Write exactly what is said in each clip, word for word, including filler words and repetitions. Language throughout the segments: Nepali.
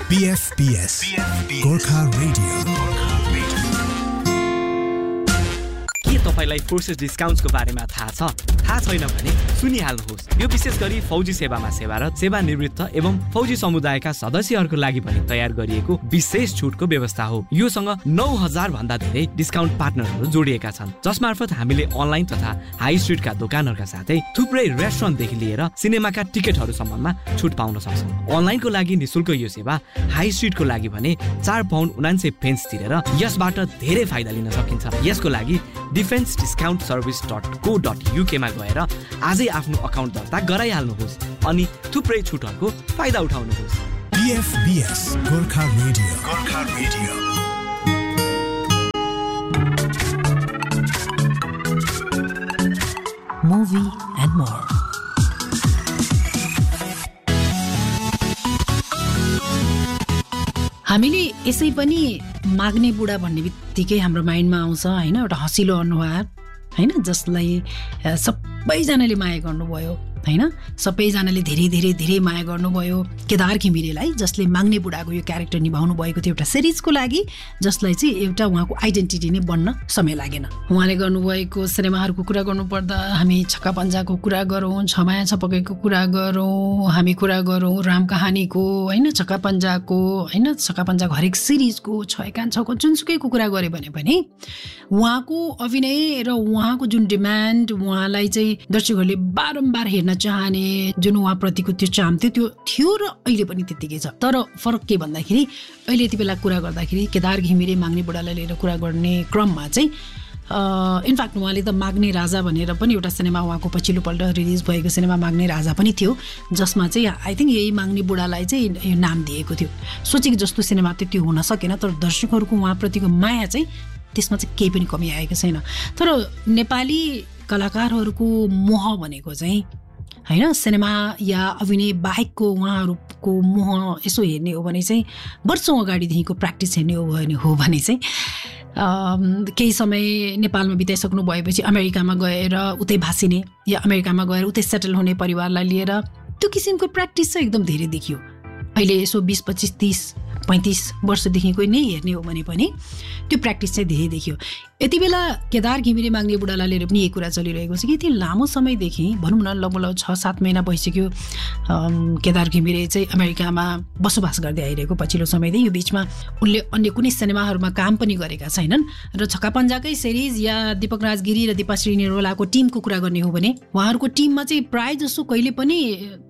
B F B S, Gorkha Radio. के तपाईलाई फोर्सेस डिस्काउन्ट्सको बारेमा थाहा छ? थाहा छैन भने सुनिहाल्नुहोस्। यो विशेष गरी फौजी सेवामा सेवारत, सेवानिवृत्त एवं फौजी समुदायका सदस्यहरूको लागि पनि तयार गरिएको विशेष छुटको व्यवस्था हो। योसँग नौ हजार भन्दा धेरै डिस्काउन्ट पार्टनरहरू जोडिएका छन्, जसमार्फत हामीले अनलाइन तथा हाई स्ट्रिटका दोकानहरूका साथै थुप्रै रेस्टुरेन्टदेखि लिएर सिनेमाका टिकटहरूसम्ममा छुट पाउन सक्छौँ। अनलाइनको लागि निशुल्क यो सेवा, हाई स्ट्रिटको लागि भने चार पाउन्ड उनान्सय पेन्स तिरेर यसबाट धेरै फाइदा लिन सकिन्छ। यसको लागि डिफेन्स डिस्काउन्ट सर्भिस डट को डट युके मा गएर आजै आफ्नो अकाउन्ट दर्ता गराइहाल्नुहोस् अनि थुप्रै छुटहरूको फाइदा उठाउनुहोस्। B F B S, Gorkha Radio. Gorkha Radio. Movie and more. हामीले यसै पनि माग्ने बुढा भन्ने बित्तिकै हाम्रो माइन्डमा आउँछ हैन, एउटा हँसिलो अनुहार हैन, जसलाई सबैजनाले माया गर्नुभयो हैन, सबैजनाले धेरै धेरै धेरै माया गर्नुभयो केदार घिमिरेलाई, जसले माग्ने बुढाको यो क्यारेक्टर निभाउनु भएको थियो एउटा सिरिजको लागि, जसलाई चाहिँ एउटा उहाँको आइडेन्टिटी नै बन्न समय लागेन। उहाँले गर्नुभएको सिनेमाहरूको कुरा गर्नुपर्दा हामी छक्का पञ्जाको कुरा गरौँ, छमाया छपकेको कुरा गरौँ, हामी कुरा गरौँ राम कहानीको हैन, छक्का पञ्जाको हैन, छक्का पञ्जाको हरेक सिरिजको, छ एकान छको जुनसुकैको कुरा गरे भने पनि उहाँको अभिनय र उहाँको जुन डिमान्ड, उहाँलाई चाहिँ दर्शकहरूले बारम्बार हेर्न चाहने जुन उहाँप्रतिको त्यो चाम थियो त्यो थियो र अहिले पनि त्यतिकै छ। तर फरक के भन्दाखेरि अहिले यति बेला कुरा गर्दाखेरि केदार घिमिरे माग्ने बुढालाई लिएर कुरा गर्ने क्रममा चाहिँ इनफ्याक्ट उहाँले त माग्ने राजा भनेर पनि एउटा सिनेमा, उहाँको पछिल्लोपल्ट रिलिज भएको सिनेमा माग्ने राजा पनि थियो, जसमा चाहिँ आई थिङ्क यही माग्ने बुढालाई चाहिँ यो नाम दिएको थियो। सोचेको जस्तो सिनेमा चाहिँ त्यो हुन सकेन, तर दर्शकहरूको उहाँप्रतिको माया चाहिँ त्यसमा चाहिँ केही पनि कमी आएको छैन। तर नेपाली कलाकारहरूको मोह भनेको चाहिँ हैन, सिनेमा या अभिनय बाहेकको उहाँहरूको मोह यसो हेर्ने हो भने चाहिँ वर्षौँ अगाडिदेखिको प्र्याक्टिस हेर्ने हो भने हो भने चाहिँ केही समय नेपालमा बिताइसक्नु भएपछि अमेरिकामा गएर उतै भासिने या अमेरिकामा गएर उतै सेटल हुने परिवारलाई लिएर त्यो किसिमको प्र्याक्टिस चाहिँ एकदम धेरै देखियो। अहिले यसो बिस पच्चिस तिस पैँतिस वर्षदेखिको नै हेर्ने हो भने पनि त्यो प्र्याक्टिस चाहिँ धेरै देखियो। यति बेला केदार घिमिरे माग्ने बुढालाई लिएर पनि यही कुरा चलिरहेको छ कि यति लामो समयदेखि भनौँ न लगभग छ सात महिना भइसक्यो केदार घिमिरे चाहिँ अमेरिकामा बसोबास गर्दै आइरहेको पछिल्लो समयदेखि। यो बिचमा उनले अन्य कुनै सिनेमाहरूमा काम पनि गरेका छैनन् र छक्का पञ्जाकै सिरिज या दीपक राजगिरी र दीपाश्री निरौलाको टिमको कुरा गर्ने हो भने उहाँहरूको टिममा चाहिँ प्राय जसो कहिले पनि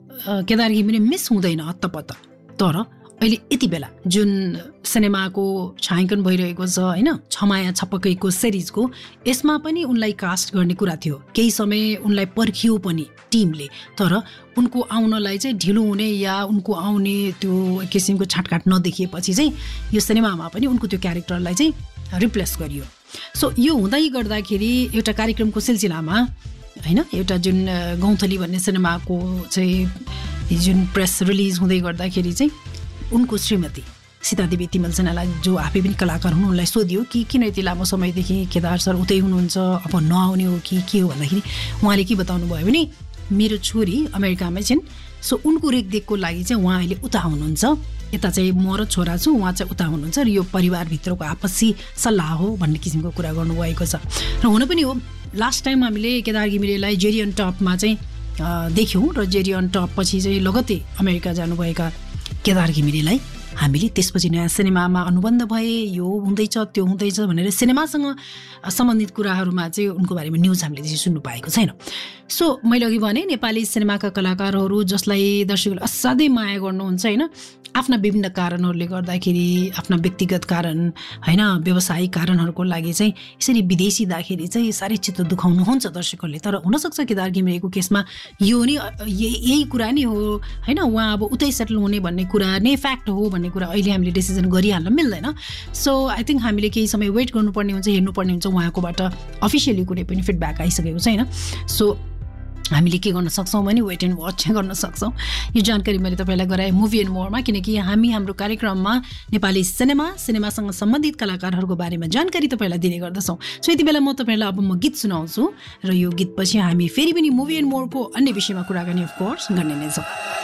केदार घिमिरे मिस हुँदैन हत्तपत्त। तर अहिले यति बेला जुन सिनेमाको छायाङ्कन भइरहेको छ हैन, छमाया छपकेको सिरिजको, यसमा पनि उनलाई कास्ट गर्ने कुरा थियो। केही समय उनलाई पर्खियो पनि टिमले, तर उनको आउनलाई चाहिँ ढिलो हुने या उनको आउने त्यो किसिमको छाटकाट नदेखिएपछि चाहिँ यो सिनेमामा पनि उनको त्यो क्यारेक्टरलाई चाहिँ रिप्लेस गरियो। सो यो हुँदै गर्दाखेरि एउटा कार्यक्रमको सिलसिलामा हैन, एउटा जुन गौँथली भन्ने सिनेमाको चाहिँ जुन प्रेस रिलिज हुँदै गर्दाखेरि चाहिँ उनको श्रीमती सीतादेवी तिमल सेनालाई, जो आफै पनि कलाकार हुनु, उनलाई सोधियो कि किन यति लामो समयदेखि केदार सर उतै हुनुहुन्छ, अब नआउने हो कि के हो भन्दाखेरि उहाँले के बताउनु भयो भने मेरो छोरी अमेरिकामै छिन्, सो उनको रेखदेखको लागि चाहिँ उहाँ अहिले उता हुनुहुन्छ, यता चाहिँ म र छोरा छु, उहाँ चाहिँ उता हुनुहुन्छ र यो परिवारभित्रको आपसी सल्लाह हो भन्ने किसिमको कुरा गर्नुभएको छ। र हुन पनि हो, लास्ट टाइम हामीले केदार घिमिरेलाई जेरी अन टपमा चाहिँ देख्यौँ र जेरी अन टप पछि चाहिँ लगत्तै अमेरिका जानुभएका केदार घिमिरेलाई हामीले त्यसपछि नयाँ सिनेमामा अनुबन्ध भए, यो हुँदैछ त्यो हुँदैछ भनेर सिनेमासँग सम्बन्धित कुराहरूमा चाहिँ उनको बारेमा न्युज हामीले त्यसरी सुन्नु पाएको छैन। सो मैले अघि भने नेपाली सिनेमाका कलाकारहरू जसलाई दर्शकहरूले असाध्यै माया गर्नुहुन्छ हैन, आफ्ना विभिन्न कारणहरूले गर्दाखेरि, आफ्ना व्यक्तिगत कारण हैन, व्यावसायिक कारणहरूको लागि चाहिँ यसरी विदेशी जाँदाखेरि चाहिँ साह्रै चित्त दुखाउनुहुन्छ दर्शकहरूले। तर हुनसक्छ केदार घिमिरेको केसमा यो नि यही कुरा नै हो हैन, उहाँ अब उतै सेटल हुने भन्ने कुरा नै फ्याक्ट हो भन्ने कुरा अहिले हामीले डिसिजन गरिहाल्न मिल्दैन। सो आई थिङ्क हामीले केही समय वेट गर्नुपर्ने हुन्छ, हेर्नुपर्ने हुन्छ, उहाँकोबाट अफिसियली कुनै पनि फिडब्याक आइसकेको छैन। सो हामीले के गर्न सक्छौँ भने वेट एन्ड वाच गर्न सक्छौँ। यो जानकारी मैले तपाईँलाई गराएँ मुभी एन्ड मोरमा, किनकि हामी हाम्रो कार्यक्रममा नेपाली सिनेमा सिनेमासँग सम्बन्धित कलाकारहरूको बारेमा जानकारी तपाईँलाई दिने गर्दछौँ। सो यति बेला म तपाईँलाई अब म गीत सुनाउँछु र यो गीतपछि हामी फेरि पनि मुभी एन्ड मोरको अन्य विषयमा कुराकानी अफकोर्स गर्ने नै छौँ।